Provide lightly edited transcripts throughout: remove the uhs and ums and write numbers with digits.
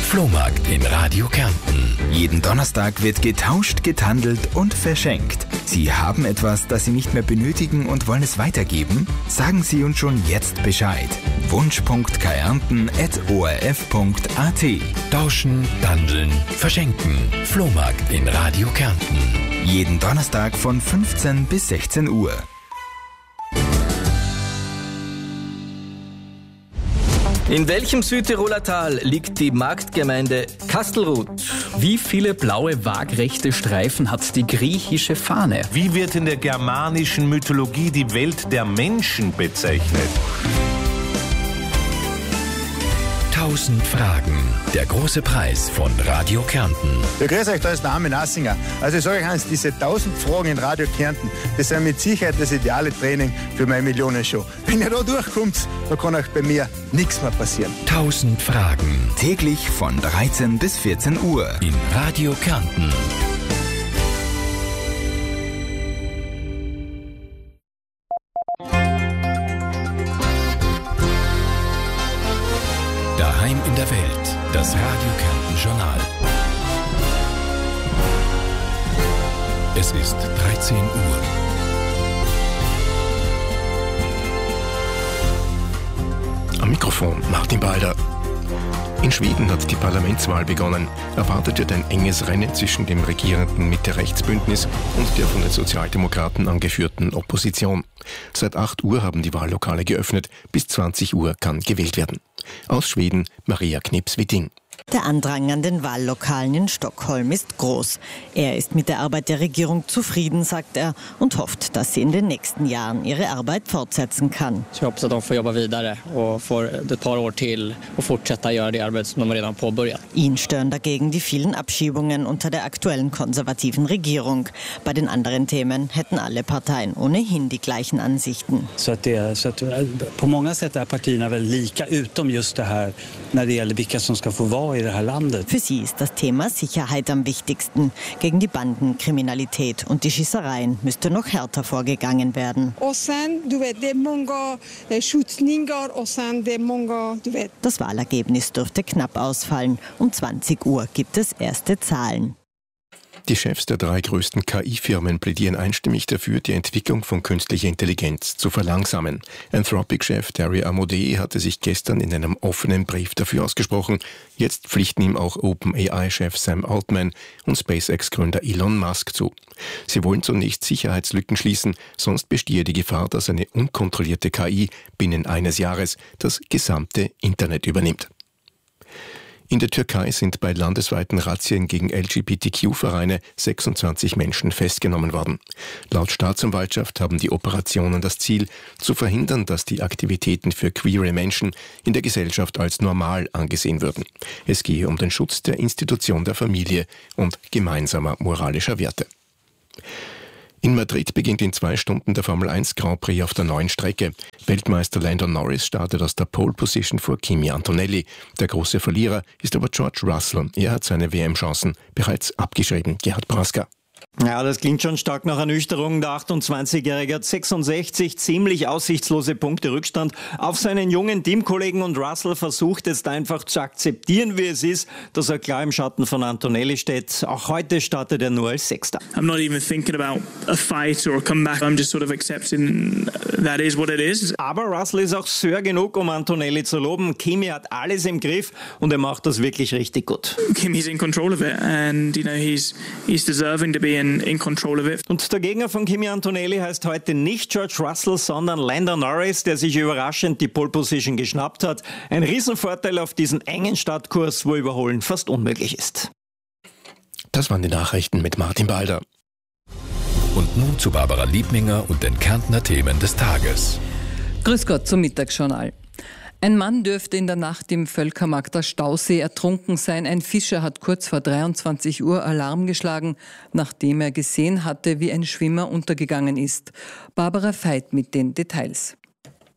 Flohmarkt in Radio Kärnten. Jeden Donnerstag wird getauscht, gethandelt und verschenkt. Sie haben etwas, das Sie nicht mehr benötigen und wollen es weitergeben? Sagen Sie uns schon jetzt Bescheid. wunsch.kärnten@orf.at. Tauschen, handeln, verschenken. Flohmarkt in Radio Kärnten. Jeden Donnerstag von 15 bis 16 Uhr. In welchem Südtiroler Tal liegt die Marktgemeinde Kastelruth? Wie viele blaue waagrechte Streifen hat die griechische Fahne? Wie wird in der germanischen Mythologie die Welt der Menschen bezeichnet? 1000 Fragen. Der große Preis von Radio Kärnten. Ja, grüß euch, da ist der Armin Assinger. Also ich sage euch eins, diese 1000 Fragen in Radio Kärnten, das sind mit Sicherheit das ideale Training für meine Millionenshow. Wenn ihr da durchkommt, dann kann euch bei mir nichts mehr passieren. 1000 Fragen. Täglich von 13 bis 14 Uhr in Radio Kärnten. Daheim in der Welt. Das Radio Kärnten Journal. Es ist 13 Uhr. Am Mikrofon Martin Balder. In Schweden hat die Parlamentswahl begonnen. Erwartet wird ein enges Rennen zwischen dem regierenden Mitte-Rechts-Bündnis und der von den Sozialdemokraten angeführten Opposition. Seit 8 Uhr haben die Wahllokale geöffnet. Bis 20 Uhr kann gewählt werden. Aus Schweden Maria Knips-Witting. Der Andrang an den Wahllokalen in Stockholm ist groß. Er ist mit der Arbeit der Regierung zufrieden, sagt er, und hofft, dass sie in den nächsten Jahren ihre Arbeit fortsetzen kann. Jag hoppas att de får jobba vidare och får ett par år till och fortsätta göra det arbete som de redan påbörjat. Ihn stören dagegen die vielen Abschiebungen unter der aktuellen konservativen Regierung. Bei den anderen Themen hätten alle Parteien ohnehin die gleichen Ansichten. Så att på många sätt är partierna väl lika utom just det här när det gäller vilka som ska få vara i det här landet. Für sie ist das Thema Sicherheit am wichtigsten. Gegen die Bandenkriminalität und die Schießereien müsste noch härter vorgegangen werden. Das Wahlergebnis dürfte knapp ausfallen. Um 20 Uhr gibt es erste Zahlen. Die Chefs der 3 größten KI-Firmen plädieren einstimmig dafür, die Entwicklung von künstlicher Intelligenz zu verlangsamen. Anthropic-Chef Terry Amodei hatte sich gestern in einem offenen Brief dafür ausgesprochen. Jetzt pflichten ihm auch OpenAI-Chef Sam Altman und SpaceX-Gründer Elon Musk zu. Sie wollen zunächst Sicherheitslücken schließen, sonst bestehe die Gefahr, dass eine unkontrollierte KI binnen eines Jahres das gesamte Internet übernimmt. In der Türkei sind bei landesweiten Razzien gegen LGBTQ-Vereine 26 Menschen festgenommen worden. Laut Staatsanwaltschaft haben die Operationen das Ziel, zu verhindern, dass die Aktivitäten für queere Menschen in der Gesellschaft als normal angesehen würden. Es gehe um den Schutz der Institution der Familie und gemeinsamer moralischer Werte. In Madrid beginnt in 2 Stunden der Formel 1 Grand Prix auf der neuen Strecke. Weltmeister Lando Norris startet aus der Pole Position vor Kimi Antonelli. Der große Verlierer ist aber George Russell. Er hat seine WM-Chancen bereits abgeschrieben. Gerhard Praska. Ja, das klingt schon stark nach Ernüchterung. Der 28-Jährige hat 66 ziemlich aussichtslose Punkte Rückstand auf seinen jungen Teamkollegen und Russell versucht jetzt einfach zu akzeptieren, wie es ist, dass er klar im Schatten von Antonelli steht. Auch heute startet er nur als Sechster. I'm not even thinking about a fight or a comeback. I'm just sort of accepting that is what it is. Aber Russell ist auch Sir genug, um Antonelli zu loben. Kimi hat alles im Griff und er macht das wirklich richtig gut. Kimi's in control of it and you know he's deserving to be in control of it. Und der Gegner von Kimi Antonelli heißt heute nicht George Russell, sondern Lando Norris, der sich überraschend die Pole Position geschnappt hat. Ein Riesenvorteil auf diesen engen Startkurs, wo Überholen fast unmöglich ist. Das waren die Nachrichten mit Martin Balder. Und nun zu Barbara Liebminger und den Kärntner Themen des Tages. Grüß Gott zum Mittagsjournal. Ein Mann dürfte in der Nacht im Völkermarkter Stausee ertrunken sein. Ein Fischer hat kurz vor 23 Uhr Alarm geschlagen, nachdem er gesehen hatte, wie ein Schwimmer untergegangen ist. Barbara Veit mit den Details.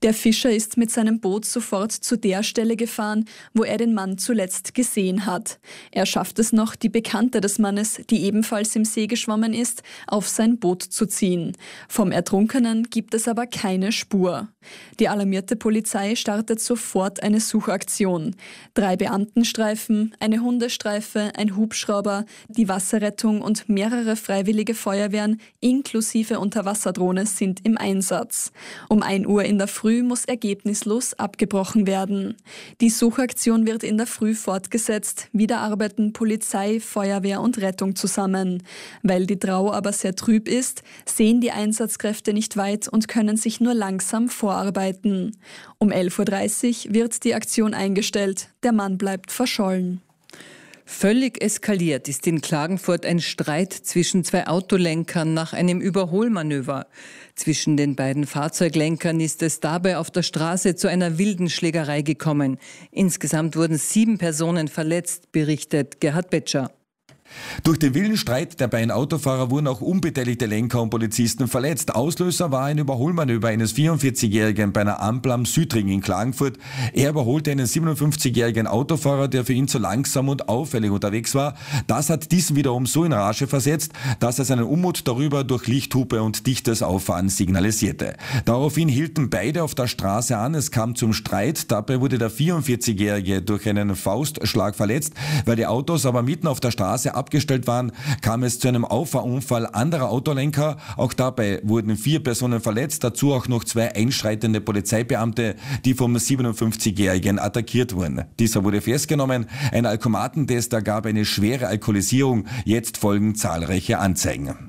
Der Fischer ist mit seinem Boot sofort zu der Stelle gefahren, wo er den Mann zuletzt gesehen hat. Er schafft es noch, die Bekannte des Mannes, die ebenfalls im See geschwommen ist, auf sein Boot zu ziehen. Vom Ertrunkenen gibt es aber keine Spur. Die alarmierte Polizei startet sofort eine Suchaktion. 3 Beamtenstreifen, eine Hundestreife, ein Hubschrauber, die Wasserrettung und mehrere freiwillige Feuerwehren inklusive Unterwasserdrohne sind im Einsatz. Um 1 Uhr in der Früh muss ergebnislos abgebrochen werden. Die Suchaktion wird in der Früh fortgesetzt. Wieder arbeiten Polizei, Feuerwehr und Rettung zusammen. Weil die Drau aber sehr trüb ist, sehen die Einsatzkräfte nicht weit und können sich nur langsam vorarbeiten. Um 11.30 Uhr wird die Aktion eingestellt. Der Mann bleibt verschollen. Völlig eskaliert ist in Klagenfurt ein Streit zwischen 2 Autolenkern nach einem Überholmanöver. Zwischen den beiden Fahrzeuglenkern ist es dabei auf der Straße zu einer wilden Schlägerei gekommen. Insgesamt wurden 7 Personen verletzt, berichtet Gerhard Betscher. Durch den wilden Streit der beiden Autofahrer wurden auch unbeteiligte Lenker und Polizisten verletzt. Auslöser war ein Überholmanöver eines 44-Jährigen bei einer Ampel am Südring in Klagenfurt. Er überholte einen 57-jährigen Autofahrer, der für ihn zu langsam und auffällig unterwegs war. Das hat diesen wiederum so in Rage versetzt, dass er seinen Unmut darüber durch Lichthupe und dichtes Auffahren signalisierte. Daraufhin hielten beide auf der Straße an. Es kam zum Streit. Dabei wurde der 44-Jährige durch einen Faustschlag verletzt. Weil die Autos aber mitten auf der Straße abgestellt waren, kam es zu einem Auffahrunfall anderer Autolenker. Auch dabei wurden 4 Personen verletzt, dazu auch noch 2 einschreitende Polizeibeamte, die vom 57-Jährigen attackiert wurden. Dieser wurde festgenommen. Ein Alkomatentest ergab eine schwere Alkoholisierung. Jetzt folgen zahlreiche Anzeigen.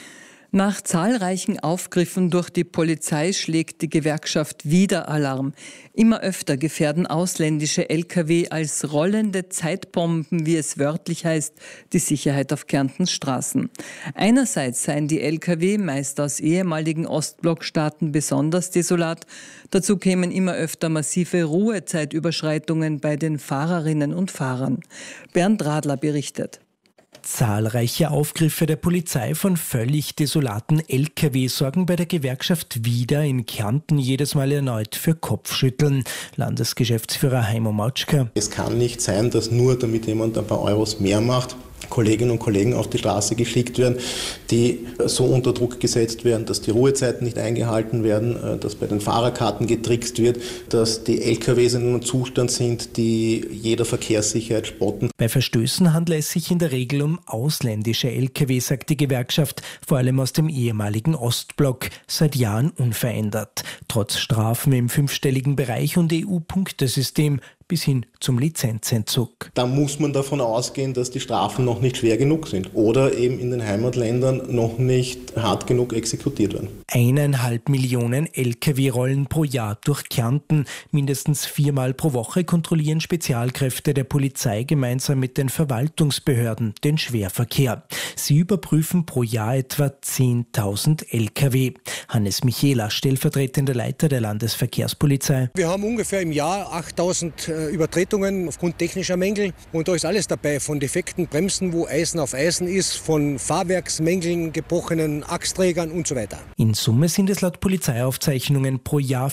Nach zahlreichen Aufgriffen durch die Polizei schlägt die Gewerkschaft wieder Alarm. Immer öfter gefährden ausländische Lkw als rollende Zeitbomben, wie es wörtlich heißt, die Sicherheit auf Kärntens Straßen. Einerseits seien die Lkw, meist aus ehemaligen Ostblockstaaten, besonders desolat. Dazu kämen immer öfter massive Ruhezeitüberschreitungen bei den Fahrerinnen und Fahrern. Bernd Radler berichtet. Zahlreiche Aufgriffe der Polizei von völlig desolaten Lkw sorgen bei der Gewerkschaft wieder in Kärnten jedes Mal erneut für Kopfschütteln. Landesgeschäftsführer Heimo Mautschka. Es kann nicht sein, dass nur damit jemand ein paar Euros mehr macht, Kolleginnen und Kollegen auf die Straße geschickt werden, die so unter Druck gesetzt werden, dass die Ruhezeiten nicht eingehalten werden, dass bei den Fahrerkarten getrickst wird, dass die LKWs in einem Zustand sind, die jeder Verkehrssicherheit spotten. Bei Verstößen handle es sich in der Regel um ausländische Lkw, sagt die Gewerkschaft, vor allem aus dem ehemaligen Ostblock, seit Jahren unverändert. Trotz Strafen im 5-stelligen Bereich und EU-Punktesystem bis hin zum Lizenzentzug. Da muss man davon ausgehen, dass die Strafen noch nicht schwer genug sind oder eben in den Heimatländern noch nicht hart genug exekutiert werden. 1,5 Millionen Lkw rollen pro Jahr durch Kärnten. Mindestens 4-mal pro Woche kontrollieren Spezialkräfte der Polizei gemeinsam mit den Verwaltungsbehörden den Schwerverkehr. Sie überprüfen pro Jahr etwa 10.000 Lkw. Hannes Michela, stellvertretender Leiter der Landesverkehrspolizei. Wir haben ungefähr im Jahr 8.000 Übertretungen aufgrund technischer Mängel und da ist alles dabei, von defekten Bremsen, wo Eisen auf Eisen ist, von Fahrwerksmängeln, gebrochenen Achsträgern und so weiter. In Summe sind es laut Polizeiaufzeichnungen pro Jahr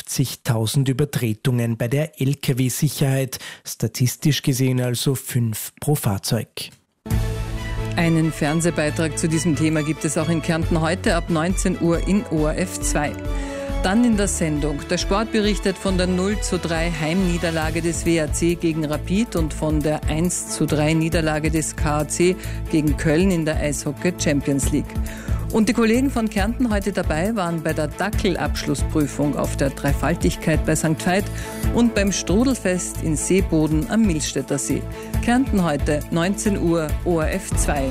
50.000 Übertretungen bei der Lkw-Sicherheit, statistisch gesehen also 5 pro Fahrzeug. Einen Fernsehbeitrag zu diesem Thema gibt es auch in Kärnten heute ab 19 Uhr in ORF 2. Dann in der Sendung. Der Sport berichtet von der 0:3 Heimniederlage des WAC gegen Rapid und von der 1:3 Niederlage des KAC gegen Köln in der Eishockey Champions League. Und die Kollegen von Kärnten heute dabei waren bei der Dackelabschlussprüfung auf der Dreifaltigkeit bei St. Veit und beim Strudelfest in Seeboden am Milstädter See. Kärnten heute 19 Uhr ORF 2.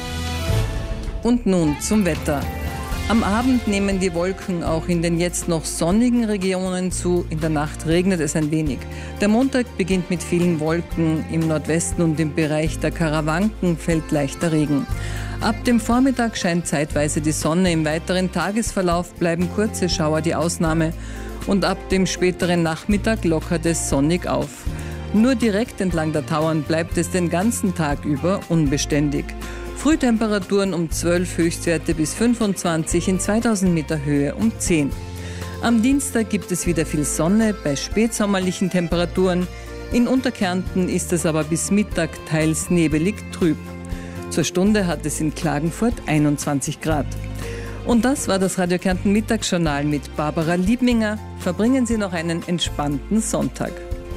Und nun zum Wetter. Am Abend nehmen die Wolken auch in den jetzt noch sonnigen Regionen zu. In der Nacht regnet es ein wenig. Der Montag beginnt mit vielen Wolken. Im Nordwesten und im Bereich der Karawanken fällt leichter Regen. Ab dem Vormittag scheint zeitweise die Sonne. Im weiteren Tagesverlauf bleiben kurze Schauer die Ausnahme. Und ab dem späteren Nachmittag lockert es sonnig auf. Nur direkt entlang der Tauern bleibt es den ganzen Tag über unbeständig. Frühtemperaturen um 12, Höchstwerte bis 25, in 2000 Meter Höhe um 10. Am Dienstag gibt es wieder viel Sonne bei spätsommerlichen Temperaturen. In Unterkärnten ist es aber bis Mittag teils nebelig trüb. Zur Stunde hat es in Klagenfurt 21 Grad. Und das war das Radio Kärnten Mittagsjournal mit Barbara Liebminger. Verbringen Sie noch einen entspannten Sonntag.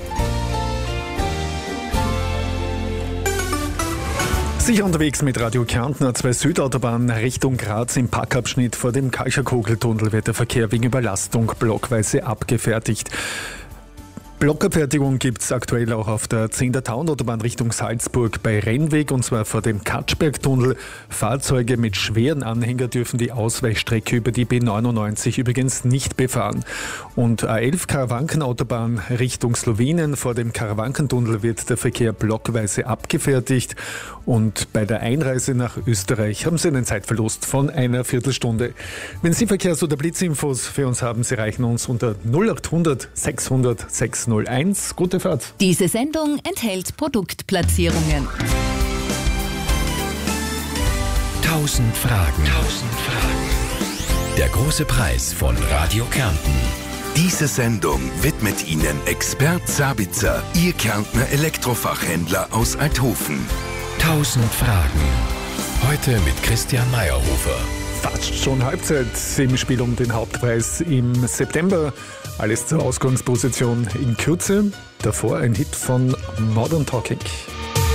Sicher unterwegs mit Radio Kärnten, A2 Südautobahn Richtung Graz im Packabschnitt vor dem Kalscher-Kogel-Tunnel wird der Verkehr wegen Überlastung blockweise abgefertigt. Blockabfertigung gibt es aktuell auch auf der 10er Town-Autobahn Richtung Salzburg bei Rennweg, und zwar vor dem Katschberg-Tunnel. Fahrzeuge mit schweren Anhänger dürfen die Ausweichstrecke über die B99 übrigens nicht befahren. Und A11 Karawankenautobahn Richtung Slowenien vor dem Karawankentunnel wird der Verkehr blockweise abgefertigt. Und bei der Einreise nach Österreich haben Sie einen Zeitverlust von einer Viertelstunde. Wenn Sie Verkehrs- oder Blitzinfos für uns haben, Sie reichen uns unter 0800 600 601. Gute Fahrt. Diese Sendung enthält Produktplatzierungen. 1000 Fragen. Der große Preis von Radio Kärnten. Diese Sendung widmet Ihnen Expert Sabitzer, Ihr Kärntner Elektrofachhändler aus Althofen. 1000 Fragen. Heute mit Christian Meyerhofer. Fast schon Halbzeit im Spiel um den Hauptpreis im September. Alles zur Ausgangsposition in Kürze. Davor ein Hit von Modern Talking.